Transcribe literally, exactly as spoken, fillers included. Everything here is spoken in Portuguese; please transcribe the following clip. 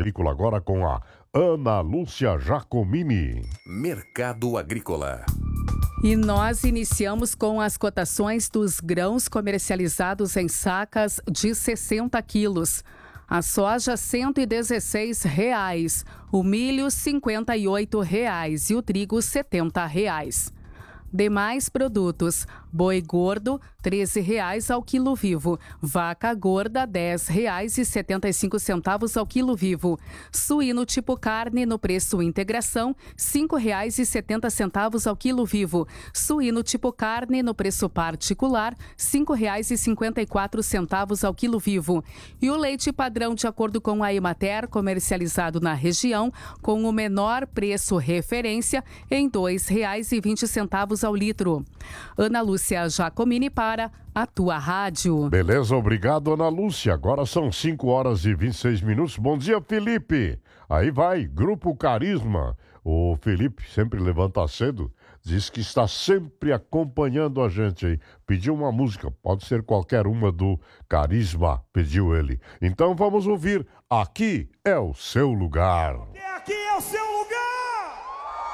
Agrícola agora com a Ana Lúcia Giacomini. Mercado Agrícola. E nós iniciamos com as cotações dos grãos comercializados em sacas de sessenta quilos. A soja, cento e dezesseis reais, o milho, cinquenta e oito reais e o trigo, setenta reais. Demais produtos: boi gordo, treze reais ao quilo vivo. Vaca gorda, dez reais e setenta e cinco centavos ao quilo vivo. Suíno tipo carne no preço integração, cinco reais e setenta centavos ao quilo vivo. Suíno tipo carne no preço particular, cinco reais e cinquenta e quatro centavos ao quilo vivo. E o leite padrão, de acordo com a Emater, comercializado na região, com o menor preço referência, em dois reais e vinte centavos ao litro. Ana Lúcia Giacomini para a tua rádio. Beleza, obrigado, Ana Lúcia. Agora são cinco horas e vinte e seis minutos. Bom dia, Felipe. Aí vai, Grupo Carisma. O Felipe sempre levanta cedo, diz que está sempre acompanhando a gente aí. Pediu uma música, pode ser qualquer uma do Carisma, pediu ele. Então vamos ouvir Aqui é o Seu Lugar. Aqui é o seu